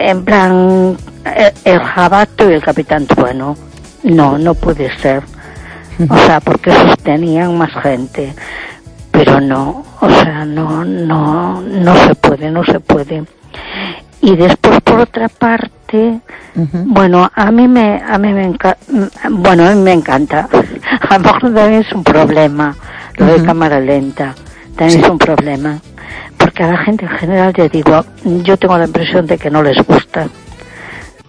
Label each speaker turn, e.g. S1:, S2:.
S1: en plan, el Jabato y el Capitán Trueno. No puede ser. O sea, porque esos tenían más gente. Pero no, o sea, no se puede. Y después, por otra parte, bueno, a mí me encanta. A lo mejor también es un problema, lo de cámara lenta. También es un problema. Porque a la gente en general, ya digo, yo tengo la impresión de que no les gusta.